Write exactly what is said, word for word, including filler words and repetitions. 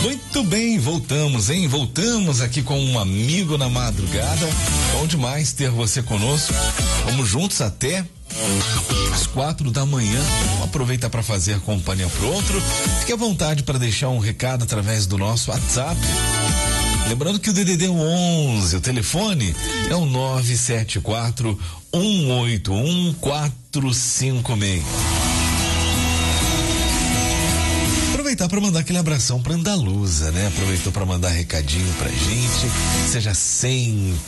Muito bem, voltamos, hein? Voltamos aqui com um amigo na madrugada. Bom demais ter você conosco. Vamos juntos até às quatro da manhã. Vamos aproveitar para fazer companhia pro outro. Fique à vontade para deixar um recado através do nosso WhatsApp. Lembrando que o D D D onze, o telefone é o nove sete quatro, um oito um, quatro cinco seis. Aproveitar para mandar aquele abração para Andaluza, né? Aproveitou para mandar recadinho pra gente. Seja sempre